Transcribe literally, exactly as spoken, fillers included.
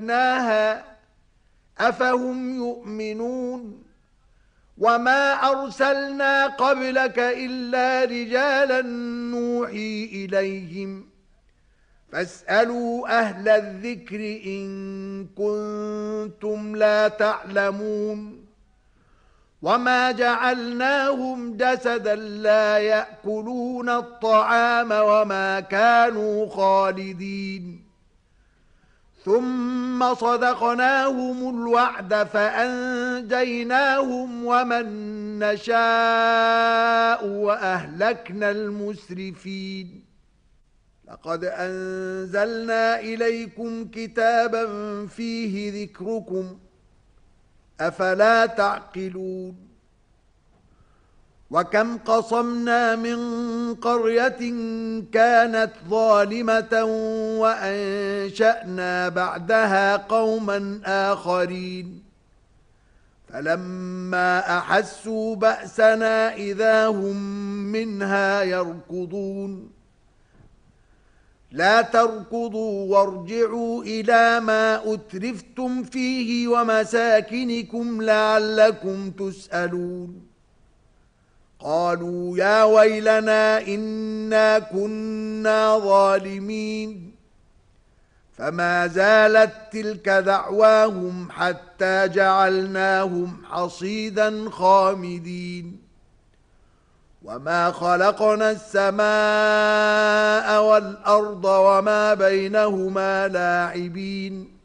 ناها أفهم يؤمنون وما أرسلنا قبلك إلا رجالا نوحي إليهم فاسألوا أهل الذكر إن كنتم لا تعلمون وما جعلناهم جسدا لا يأكلون الطعام وما كانوا خالدين ثم صدقناهم الوعد فأنجيناهم ومن نشاء وأهلكنا المسرفين لقد أنزلنا إليكم كتابا فيه ذكركم أفلا تعقلون وكم قصمنا من قرية كانت ظالمة وأنشأنا بعدها قوما آخرين فلما أحسوا بأسنا إذا هم منها يركضون لا تركضوا وارجعوا إلى ما أترفتم فيه ومساكنكم لعلكم تسألون قالوا يا ويلنا إنا كنا ظالمين فما زالت تلك دعواهم حتى جعلناهم حصيدا خامدين وما خلقنا السماء والأرض وما بينهما لاعبين